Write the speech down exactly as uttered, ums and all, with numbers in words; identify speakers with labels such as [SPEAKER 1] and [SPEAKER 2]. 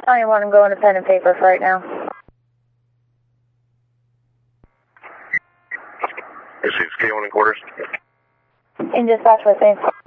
[SPEAKER 1] I don't want to go into pen and paper for right now.
[SPEAKER 2] This is K one in quarters.
[SPEAKER 1] In dispatch with me.